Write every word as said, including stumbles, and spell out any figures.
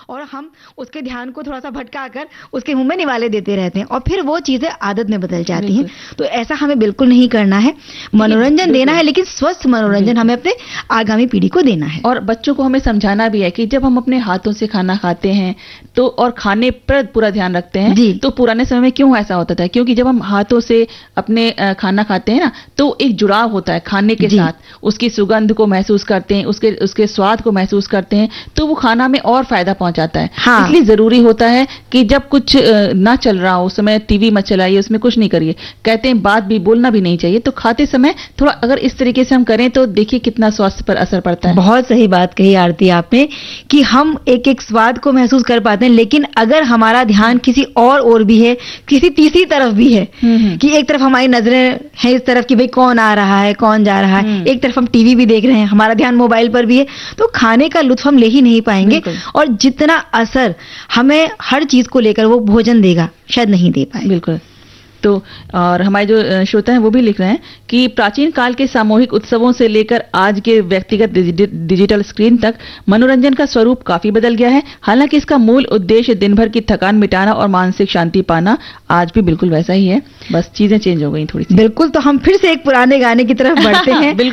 और हम उसके ध्यान को थोड़ा सा भटका कर उसके मुंह में निवाले देते रहते हैं और फिर वो चीजें आदत में बदल जाती हैं। तो ऐसा हमें बिल्कुल नहीं करना है। मनोरंजन देना है, लेकिन स्वस्थ मनोरंजन हमें अपने आगामी पीढ़ी को देना है। और बच्चों को हमें समझाना भी है कि जब हम अपने हाथों से खाना खाते हैं तो और खाने पर पूरा ध्यान रखते हैं, तो पुराने समय में क्यों ऐसा होता था? क्योंकि जब हम हाथों से अपने खाना खाते हैं ना, तो एक जुड़ाव होता है खाने के साथ, उसकी सुगंध को महसूस करते हैं, उसके उसके स्वाद को महसूस करते हैं, तो वो खाना में और फायदा पहुंचाता है। हाँ। इसलिए जरूरी होता है कि जब कुछ ना चल रहा हो उस समय टीवी मत चलाइए, उसमें कुछ नहीं करिए। कहते हैं बात भी बोलना भी नहीं चाहिए, तो खाते समय थोड़ा अगर इस तरीके से हम करें तो देखिए कितना स्वास्थ्य पर असर पड़ता है। बहुत सही बात कही आरती आपने कि हम एक एक स्वाद को महसूस कर पाते हैं, लेकिन अगर हमारा ध्यान किसी और ओर भी है, किसी तीसरी तरफ भी है, कि एक तरफ हमारी नजरें हैं इस तरफ कि भाई कौन आ रहा है कौन जा रहा है, एक तरफ हम टीवी भी देख रहे हैं, हमारा ध्यान मोबाइल पर भी है, तो खाने का लुत्फ हम ले ही नहीं पाएंगे और जितना असर हमें हर चीज को लेकर वो भोजन देगा शायद नहीं दे पाए। बिल्कुल। तो और हमारे जो श्रोता हैं वो भी लिख रहे हैं कि प्राचीन काल के सामूहिक उत्सवों से लेकर आज के व्यक्तिगत डिजिटल स्क्रीन तक मनोरंजन का स्वरूप काफी बदल गया है। हालांकि इसका मूल उद्देश्य दिन भर की थकान मिटाना और मानसिक शांति पाना आज भी बिल्कुल वैसा ही है, बस चीजें चेंज हो गई थोड़ी सी। बिल्कुल। तो हम फिर से एक पुराने गाने की तरफ बढ़ते हैं।